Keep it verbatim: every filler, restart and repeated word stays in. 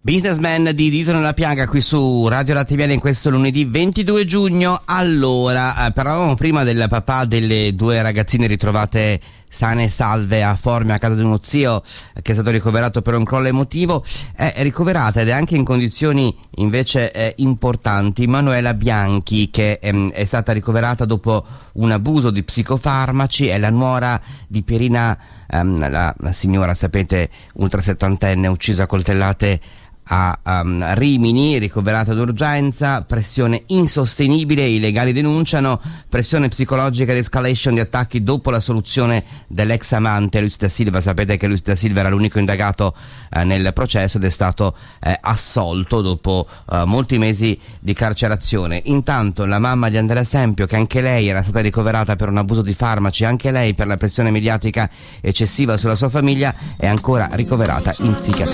Businessman di Dito nella piaga qui su Radio Lattiviana in questo lunedì ventidue giugno. Allora, eh, parlavamo prima del papà delle due ragazzine ritrovate sane e salve a Formia a casa di uno zio che è stato ricoverato per un crollo emotivo. È ricoverata ed è anche in condizioni invece eh, importanti Manuela Bianchi, che ehm, è stata ricoverata dopo un abuso di psicofarmaci. È la nuora di Pierina, ehm, la, la signora, sapete, ultra settantenne, uccisa a coltellate a um, Rimini, ricoverata d'urgenza, pressione insostenibile, i legali denunciano pressione psicologica ed escalation di attacchi dopo la soluzione dell'ex amante Luis da Silva. Sapete che Luis da Silva era l'unico indagato eh, nel processo ed è stato eh, assolto dopo eh, molti mesi di carcerazione. Intanto la mamma di Andrea Sempio, che anche lei era stata ricoverata per un abuso di farmaci, anche lei per la pressione mediatica eccessiva sulla sua famiglia, è ancora ricoverata in psichiatria.